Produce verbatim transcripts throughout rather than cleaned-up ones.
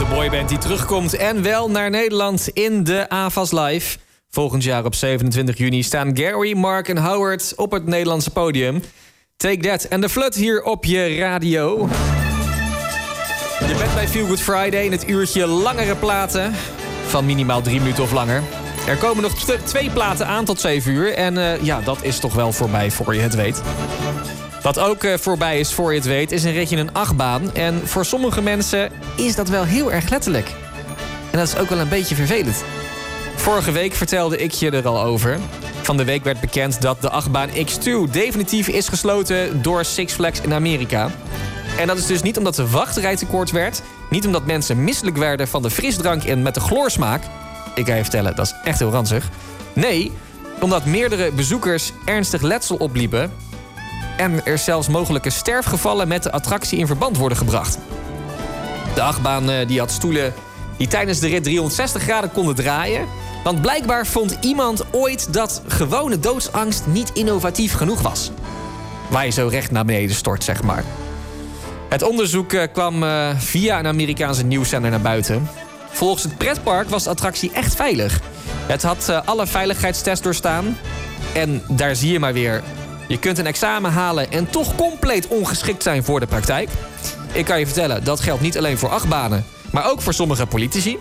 De boyband die terugkomt en wel naar Nederland in de A V A S Live. Volgend jaar op zevenentwintig juni staan Gary, Mark en Howard op het Nederlandse podium. Take That en The Flood hier op je radio. Je bent bij Feel Good Friday in het uurtje langere platen van minimaal drie minuten of langer. Er komen nog t- twee platen aan tot zeven uur. En uh, ja, dat is toch wel voorbij voor je het weet. Wat ook uh, voorbij is voor je het weet, is een ritje in een achtbaan. En voor sommige mensen is dat wel heel erg letterlijk. En dat is ook wel een beetje vervelend. Vorige week vertelde ik je er al over. Van de week werd bekend dat de achtbaan X twee definitief is gesloten door Six Flags in Amerika. En dat is dus niet omdat de wachtrij te kort werd. Niet omdat mensen misselijk werden van de frisdrank en met de chlorsmaak. Ik ga je vertellen, dat is echt heel ranzig. Nee, omdat meerdere bezoekers ernstig letsel opliepen. En er zelfs mogelijke sterfgevallen met de attractie in verband worden gebracht. De achtbaan die had stoelen die tijdens de rit driehonderdzestig graden konden draaien. Want blijkbaar vond iemand ooit dat gewone doodsangst niet innovatief genoeg was. Waar je zo recht naar beneden stort, zeg maar. Het onderzoek kwam via een Amerikaanse nieuwszender naar buiten. Volgens het pretpark was de attractie echt veilig. Het had alle veiligheidstests doorstaan. En daar zie je maar weer. Je kunt een examen halen en toch compleet ongeschikt zijn voor de praktijk. Ik kan je vertellen, dat geldt niet alleen voor achtbanen, maar ook voor sommige politici.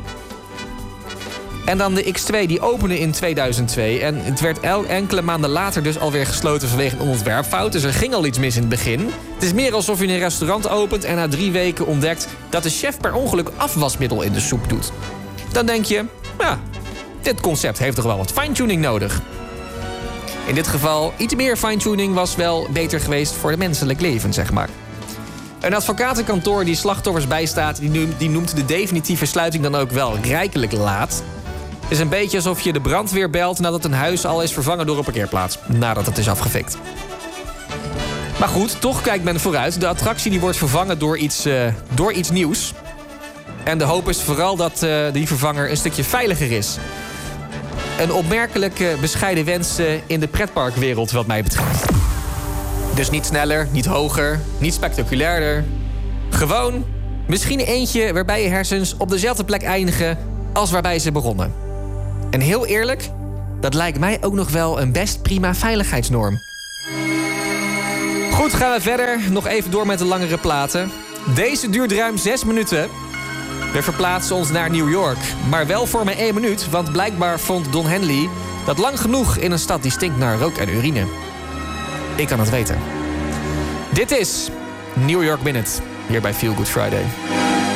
En dan de X twee, die opende in tweeduizend twee. En het werd enkele maanden later dus alweer gesloten vanwege een ontwerpfout. Dus er ging al iets mis in het begin. Het is meer alsof je een restaurant opent en na drie weken ontdekt dat de chef per ongeluk afwasmiddel in de soep doet. Dan denk je, ja, dit concept heeft toch wel wat fine-tuning nodig. In dit geval, iets meer fine-tuning was wel beter geweest voor het menselijk leven, zeg maar. Een advocatenkantoor die slachtoffers bijstaat, die noemt de definitieve sluiting dan ook wel rijkelijk laat. Het is een beetje alsof je de brandweer belt nadat een huis al is vervangen door een parkeerplaats. Nadat het is afgefikt. Maar goed, toch kijkt men vooruit. De attractie die wordt vervangen door iets, uh, door iets nieuws. En de hoop is vooral dat uh, die vervanger een stukje veiliger is. Een opmerkelijk uh, bescheiden wens uh, in de pretparkwereld wat mij betreft. Dus niet sneller, niet hoger, niet spectaculairder. Gewoon misschien eentje waarbij je hersens op dezelfde plek eindigen als waarbij ze begonnen. En heel eerlijk, dat lijkt mij ook nog wel een best prima veiligheidsnorm. Goed, gaan we verder. Nog even door met de langere platen. Deze duurt ruim zes minuten. We verplaatsen ons naar New York. Maar wel voor maar één minuut, want blijkbaar vond Don Henley dat lang genoeg in een stad die stinkt naar rook en urine. Ik kan het weten. Dit is New York Minute, hier bij Feel Good Friday.